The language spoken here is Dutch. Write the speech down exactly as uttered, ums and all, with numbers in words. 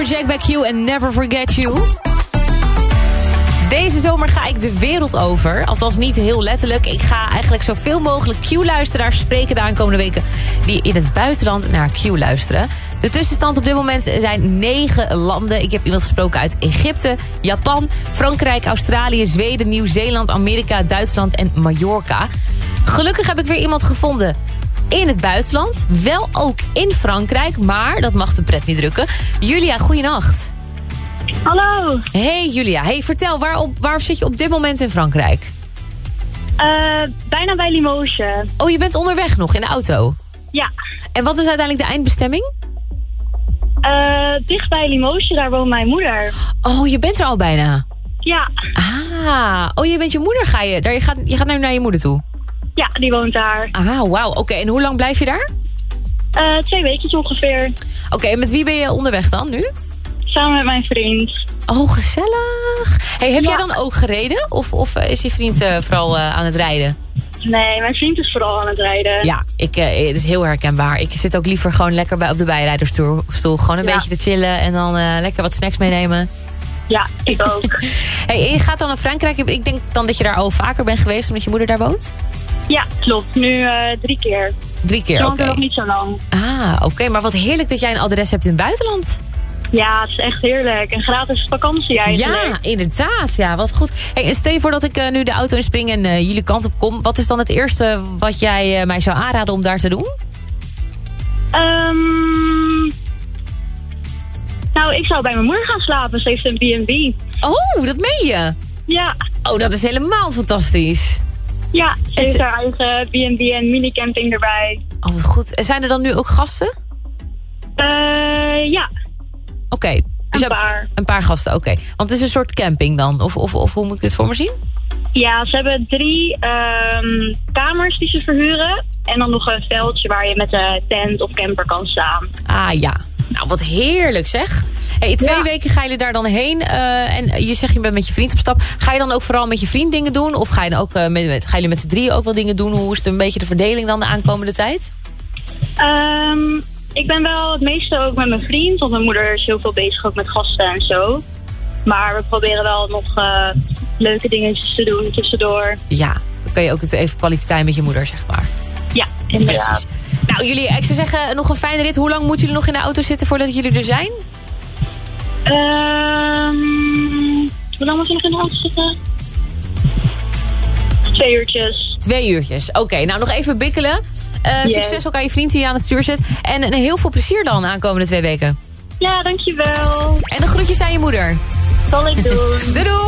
Jack Back You en Never Forget You. Deze zomer ga ik de wereld over. Althans niet heel letterlijk. Ik ga eigenlijk zoveel mogelijk Q-luisteraars spreken de aankomende weken die in het buitenland naar Q luisteren. De tussenstand op dit moment zijn negen landen. Ik heb iemand gesproken uit Egypte, Japan, Frankrijk, Australië, Zweden, Nieuw-Zeeland, Amerika, Duitsland en Mallorca. Gelukkig heb ik weer iemand gevonden in het buitenland. Wel ook in Frankrijk, maar dat mag de pret niet drukken. Julia, goeienacht. Hallo. Hey Julia, hey, vertel, waar, op, waar zit je op dit moment in Frankrijk? Uh, bijna bij Limoges. Oh, je bent onderweg nog in de auto? Ja. En wat is uiteindelijk de eindbestemming? Uh, dicht bij Limoges, daar woont mijn moeder. Oh, je bent er al bijna? Ja. Ah, oh, je bent je moeder, ga je? Daar, je, gaat, je gaat nu naar je moeder toe? Ja, die woont daar. Ah, wauw. Oké, okay, en hoe lang blijf je daar? Uh, twee weekjes ongeveer. Oké, okay, en met wie ben je onderweg dan nu? Samen met mijn vriend. Oh, gezellig. Hey, heb ja. jij dan ook gereden? Of, of is je vriend uh, vooral uh, aan het rijden? Nee, mijn vriend is vooral aan het rijden. Ja, ik, uh, het is heel herkenbaar. Ik zit ook liever gewoon lekker bij, op de bijrijdersstoel. Gewoon een ja. beetje te chillen en dan uh, lekker wat snacks meenemen. Ja, ik ook. Hey, en je gaat dan naar Frankrijk. Ik denk dan dat je daar al vaker bent geweest omdat je moeder daar woont? Ja, klopt. Nu uh, drie keer. Drie keer, oké. Okay. nog niet zo lang. Ah, oké. Okay. Maar wat heerlijk dat jij een adres hebt in het buitenland. Ja, het is echt heerlijk. Een gratis vakantie eigenlijk. Ja, inderdaad. Ja, wat goed. Hey, en stel je voor dat ik uh, nu de auto inspring en uh, jullie kant op kom. Wat is dan het eerste wat jij uh, mij zou aanraden om daar te doen? Um, nou, ik zou bij mijn moeder gaan slapen. Ze heeft een B en B. Oh, dat meen je? Ja. Oh, dat is helemaal fantastisch. Ja, ze heeft haar eigen B en B en minicamping erbij. Oh, wat goed. En zijn er dan nu ook gasten? Uh, ja. Oké. Okay. Dus een paar. Een paar gasten, oké. Okay. Want het is een soort camping dan? Of, of, of hoe moet ik dit voor me zien? Ja, ze hebben drie um, kamers die ze verhuren. En dan nog een veldje waar je met een tent of camper kan staan. Ah ja. Nou, wat heerlijk zeg. Hey, twee ja. weken gaan jullie daar dan heen. Uh, en je zegt je bent met je vriend op stap. Ga je dan ook vooral met je vriend dingen doen? Of ga, je dan ook, uh, met, met, gaan jullie met z'n drieën ook wel dingen doen? Hoe is het een beetje de verdeling dan de aankomende tijd? Um, ik ben wel het meeste ook met mijn vriend. Want mijn moeder is heel veel bezig ook met gasten en zo. Maar we proberen wel nog uh, leuke dingen te doen tussendoor. Ja, dan kan je ook even kwaliteit tijd met je moeder, zeg maar. Ja, inderdaad. Precies. Nou, jullie, ik zou zeggen, nog een fijne rit. Hoe lang moeten jullie nog in de auto zitten voordat jullie er zijn? Um, hoe lang moeten we nog in de auto zitten? Twee uurtjes. Twee uurtjes, oké. Okay, nou, nog even bikkelen. Uh, yes. Succes ook aan je vriend die je aan het stuur zit. En, en heel veel plezier dan de aankomende twee weken. Ja, dankjewel. En de groetjes aan je moeder. Zal ik doen. Doei doei.